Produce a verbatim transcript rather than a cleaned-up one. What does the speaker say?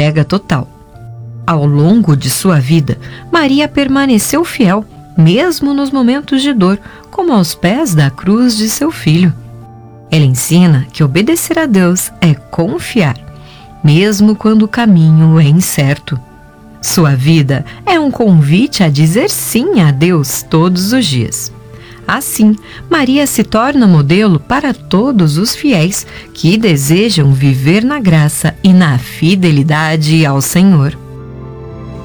entrega total. Ao longo de sua vida, Maria permaneceu fiel, mesmo nos momentos de dor, como aos pés da cruz de seu filho. Ela ensina que obedecer a Deus é confiar, mesmo quando o caminho é incerto. Sua vida é um convite a dizer sim a Deus todos os dias. Assim, Maria se torna modelo para todos os fiéis que desejam viver na graça e na fidelidade ao Senhor.